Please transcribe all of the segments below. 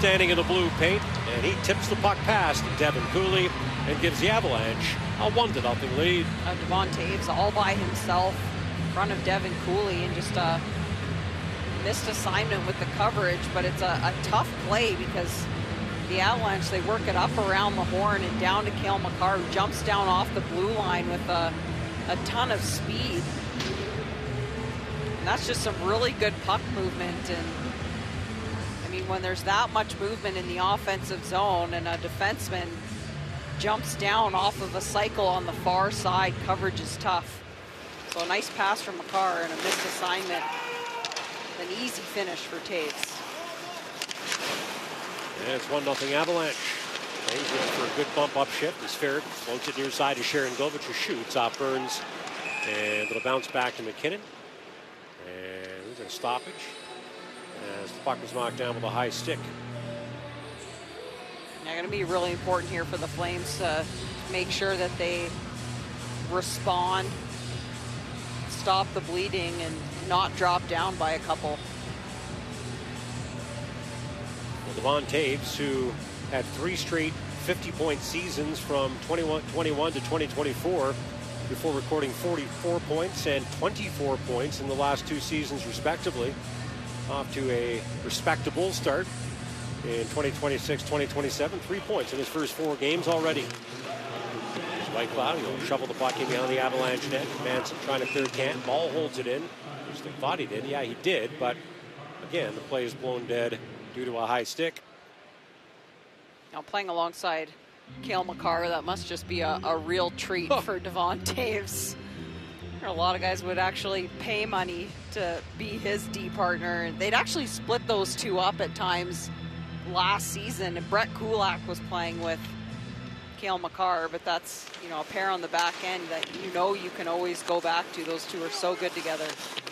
standing in the blue paint, and he tips the puck past Devin Cooley and gives the Avalanche a 1-0 lead. Devon Toews all by himself in front of Devin Cooley, and just a missed assignment with the coverage, but it's a tough play because the Avalanche, they work it up around the horn and down to Cale Makar, who jumps down off the blue line with a ton of speed. And that's just some really good puck movement. And I mean, when there's that much movement in the offensive zone and a defenseman jumps down off of a cycle on the far side, coverage is tough. So a nice pass from Makar and a missed assignment. An easy finish for Toews. And it's 1-0 Avalanche. He's looking for a good bump up shift. He's fair. Floats it near side to Sharon Govich, who shoots off Burns. And it'll bounce back to McKinnon. And there's a stoppage as the puck was knocked down with a high stick. Now, going to be really important here for the Flames to make sure that they respond, stop the bleeding, and not drop down by a couple. Well, Devon Toews, who had 3 straight 50-point seasons from 2021 to 2024, before recording 44 points and 24 points in the last 2 seasons, respectively. Off to a respectable start in 2026-2027. 3 points in his first 4 games already. Whitecloud, he'll shovel the puck in behind the Avalanche net. Manson trying to clear Canton. Ball holds it in. They thought he did. Yeah, he did. But again, the play is blown dead due to a high stick. Now playing alongside Cale Makar, that must just be a real treat for Devon Toews. A lot of guys would actually pay money to be his D partner. They'd actually split those two up at times last season. And Brett Kulak was playing with Cale Makar, but that's, you know, a pair on the back end that you can always go back to. Those two are so good together.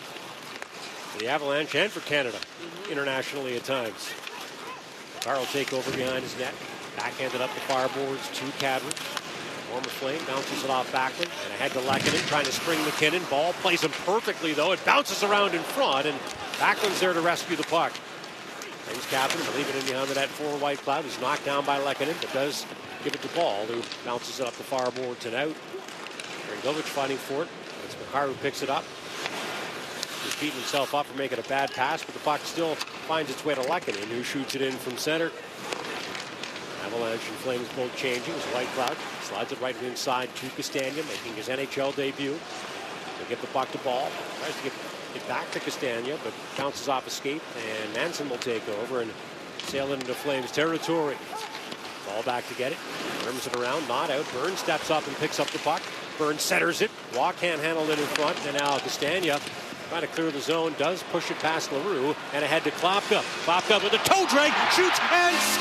For the Avalanche and for Canada, internationally at times. Makar will take over behind his net. Backhanded up the far boards to Kadri. Former Flame bounces it off Backlund and ahead to Lehkonen, trying to spring McKinnon. Ball plays him perfectly, though. It bounces around in front, and Backlund's there to rescue the puck. Flames captain will leave it in behind the net for Whitecloud. He's knocked down by Lehkonen, but does give it to Ball, who bounces it up the far boards and out. Govich fighting for it. It's Makar who picks it up. He's beating himself up for making a bad pass, but the puck still finds its way to Lehkonen, who shoots it in from center. Avalanche and Flames both changing as Whitecloud slides it right inside to Castagna, making his NHL debut. They get the puck to Ball. Tries to get it back to Castagna, but bounces off escape, and Manson will take over and sail it into Flames territory. Ball back to get it. Worms it around, not out. Burns steps up and picks up the puck. Burns centers it. Waugh can't handle it in front, and now Castagna trying to clear the zone, does push it past LaRue, and ahead to Klopka. Klopka with a toe drag, shoots and